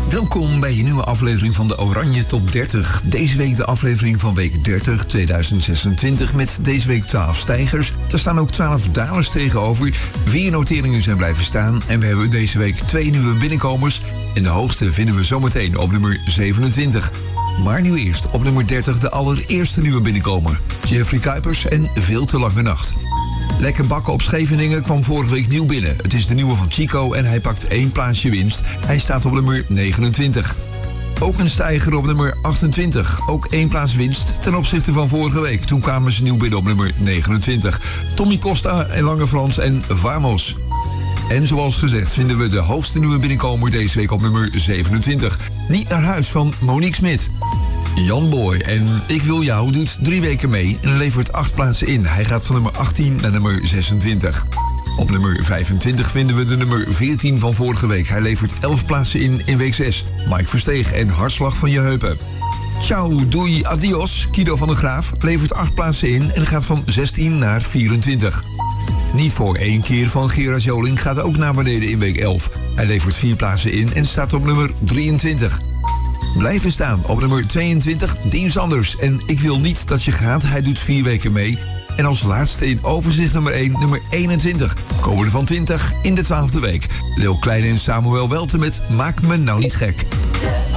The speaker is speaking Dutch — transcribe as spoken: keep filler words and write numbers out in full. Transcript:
Welkom bij je nieuwe aflevering van de Oranje Top dertig. Deze week de aflevering van week dertig, tweeduizend zesentwintig... met deze week twaalf stijgers. Er staan ook twaalf dalers tegenover. Vier noteringen zijn blijven staan. En we hebben deze week twee nieuwe binnenkomers. En de hoogste vinden we zometeen op nummer zevenentwintig. Maar nu eerst op nummer dertig de allereerste nieuwe binnenkomer. Jeffrey Kuipers en Veel te lange nacht. Lekker bakken op Scheveningen kwam vorige week nieuw binnen. Het is de nieuwe van Chico en hij pakt één plaatsje winst. Hij staat op nummer negenentwintig. Ook een stijger op nummer achtentwintig. Ook één plaats winst ten opzichte van vorige week. Toen kwamen ze nieuw binnen op nummer negenentwintig. Tommy Costa en Lange Frans en Vamos. En zoals gezegd vinden we de hoogste nieuwe binnenkomer deze week op nummer zevenentwintig. Niet naar huis van Monique Smit. Jan Boy en Ik Wil Jou doet drie weken mee en levert acht plaatsen in. Hij gaat van nummer achttien naar nummer zesentwintig. Op nummer vijfentwintig vinden we de nummer veertien van vorige week. Hij levert elf plaatsen in in week zes. Mike Versteeg en Hartslag van je heupen. Ciao, doei, adios. Kido van der Graaf levert acht plaatsen in en gaat van zestien naar vierentwintig. Niet voor één keer van Gerard Joling gaat ook naar beneden in week elf. Hij levert vier plaatsen in en staat op nummer drieëntwintig. Blijven staan op nummer tweeëntwintig, Dien Sanders. En Ik Wil Niet Dat Je Gaat, hij doet vier weken mee. En als laatste in overzicht nummer één, nummer eenentwintig. Komen er van twintig in de twaalfde week. Lil Kleine en Samuel Welten met Maak Me Nou Niet Gek.